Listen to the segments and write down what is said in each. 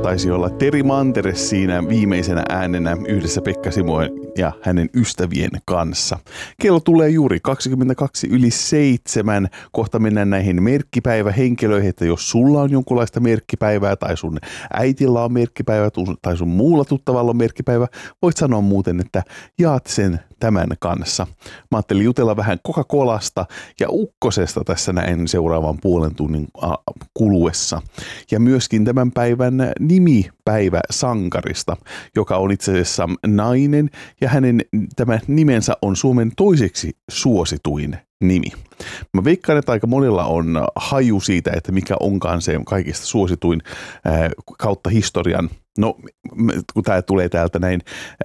taisi olla Teri Manteres siinä viimeisenä äänenä yhdessä Pekka Simoen ja hänen ystävien kanssa. Kello tulee juuri 7:22. Kohta mennään näihin merkkipäivähenkilöihin, että jos sulla on jonkunlaista merkkipäivää tai sun äitillä on merkkipäivä tai sun muulla tuttavalla on merkkipäivä, voit sanoa muuten, että jaat sen tämän kanssa. Mä ajattelin jutella vähän Coca-Colasta ja ukkosesta tässä näin seuraavan puolen tunnin kuluessa. Ja myöskin tämän päivän nimipäivä sankarista, joka on itse asiassa nainen ja hänen tämä nimensä on Suomen toiseksi suosituin nimi. Mä veikkaan, että aika monella on haju siitä, että mikä onkaan se kaikista suosituin kautta historian. No, kun tämä tulee täältä näin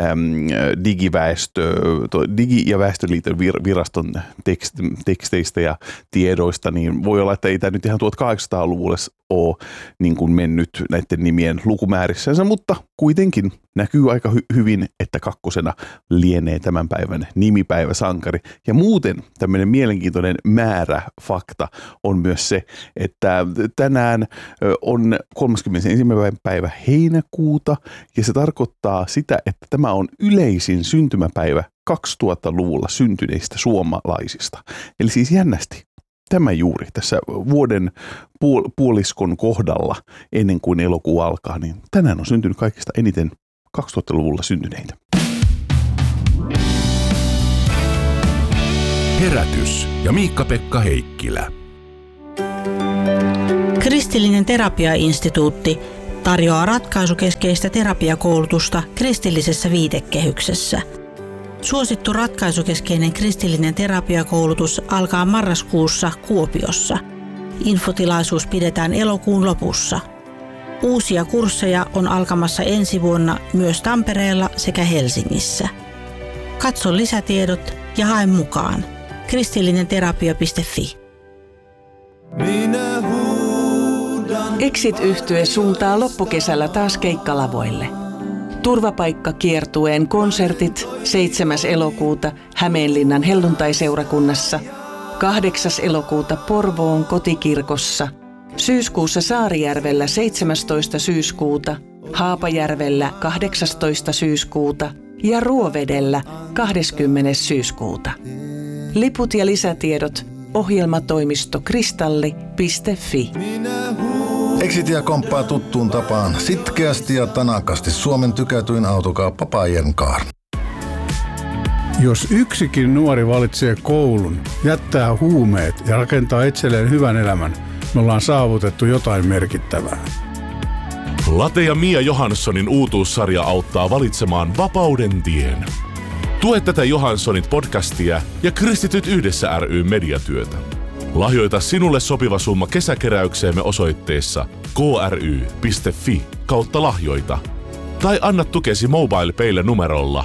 Digi- ja väestöliiton viraston teksteistä ja tiedoista, niin voi olla, että ei tämä nyt ihan 1800-luvulle ole niin kuin mennyt näiden nimien lukumäärissänsä, mutta kuitenkin näkyy aika hyvin, että kakkosena lienee tämän päivän nimipäiväsankari. Ja muuten tämmöinen mielenkiintoinen määräfakta on myös se, että tänään on 31. päivä heinäkuuta ja se tarkoittaa sitä, että tämä on yleisin syntymäpäivä 2000-luvulla syntyneistä suomalaisista. Eli siis jännästi. Tämä juuri tässä vuoden puoliskon kohdalla ennen kuin elokuu alkaa, niin tänään on syntynyt kaikista eniten 2000-luvulla syntyneitä. Herätys ja Miikka-Pekka Heikkilä. Kristillinen terapiainstituutti tarjoaa ratkaisukeskeistä terapiakoulutusta kristillisessä viitekehyksessä. Suosittu ratkaisukeskeinen kristillinen terapiakoulutus alkaa marraskuussa Kuopiossa. Infotilaisuus pidetään elokuun lopussa. Uusia kursseja on alkamassa ensi vuonna myös Tampereella sekä Helsingissä. Katso lisätiedot ja hae mukaan. kristillinenterapia.fi. Exit-yhtye suuntaa loppukesällä taas keikkalavoille. Turvapaikkakiertueen konsertit 7. elokuuta Hämeenlinnan helluntaiseurakunnassa, 8. elokuuta Porvoon kotikirkossa, syyskuussa Saarijärvellä 17. syyskuuta, Haapajärvellä 18. syyskuuta ja Ruovedellä 20. syyskuuta. Liput ja lisätiedot ohjelmatoimisto kristalli.fi. Exitia komppaa tuttuun tapaan sitkeästi ja tanakasti Suomen tykätyin autokauppa Bajern Car. Jos yksikin nuori valitsee koulun, jättää huumeet ja rakentaa itselleen hyvän elämän, me ollaan saavutettu jotain merkittävää. Late ja Mia Johanssonin uutuussarja auttaa valitsemaan vapauden tien. Tue tätä Johanssonit podcastia ja Kristityt yhdessä ry mediatyötä. Lahjoita sinulle sopiva summa kesäkeräykseemme osoitteessa kry.fi/lahjoita. Tai anna tukesi MobilePaylle numerolla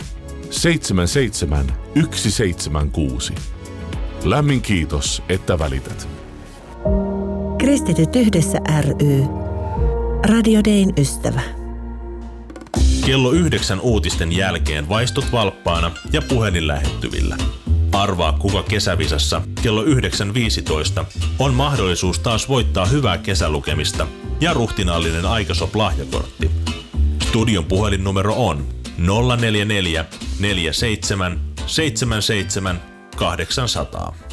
77176. Lämmin kiitos, että välität. Kristityt yhdessä ry. Radio Dayn ystävä. Kello 9 uutisten jälkeen vaistut valppaana ja puhelin lähettyvillä. Arvaa kuka kesävisassa kello 9.15 on mahdollisuus taas voittaa hyvää kesälukemista ja ruhtinaallinen Aikasop-lahjakortti. Studion puhelinnumero on 044 47 77 800.